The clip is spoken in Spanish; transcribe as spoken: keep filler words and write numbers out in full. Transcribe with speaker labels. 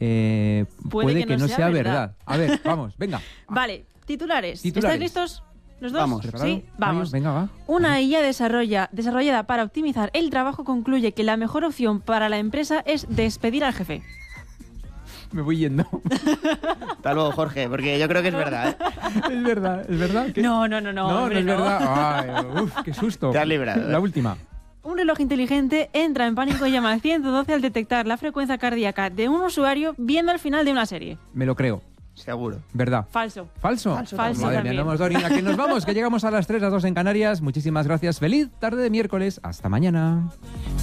Speaker 1: eh,
Speaker 2: puede,
Speaker 1: puede
Speaker 2: que,
Speaker 1: que
Speaker 2: no
Speaker 1: no
Speaker 2: sea
Speaker 1: sea
Speaker 2: verdad.
Speaker 1: verdad. A ver, vamos, venga.
Speaker 2: Vale, titulares.
Speaker 1: Titulares.
Speaker 2: ¿Estáis listos los dos?
Speaker 3: Vamos.
Speaker 1: ¿Preparado?
Speaker 2: Sí, vamos.
Speaker 1: Venga, va.
Speaker 2: Una I A desarrolla, desarrollada para optimizar el trabajo concluye que la mejor opción para la empresa es despedir al jefe.
Speaker 1: Me voy yendo.
Speaker 3: Hasta luego, Jorge, porque yo creo que es verdad, ¿eh?
Speaker 1: Es verdad, es verdad. que-
Speaker 2: No, no, no, no.
Speaker 1: no, no
Speaker 2: hombre,
Speaker 1: es verdad. Ay, uf, qué susto.
Speaker 3: Te has librado, ¿eh?
Speaker 1: La última.
Speaker 2: Un reloj inteligente entra en pánico y llama al ciento doce al detectar la frecuencia cardíaca de un usuario viendo el final de una serie.
Speaker 1: Me lo creo.
Speaker 3: Seguro.
Speaker 1: ¿Verdad?
Speaker 2: Falso.
Speaker 1: ¿Falso?
Speaker 2: Falso
Speaker 1: Madre mía,
Speaker 2: también.
Speaker 1: no hemos dado ni- ¿A que nos vamos? Que llegamos a las tres, las dos en Canarias. Muchísimas gracias. Feliz tarde de miércoles. Hasta mañana.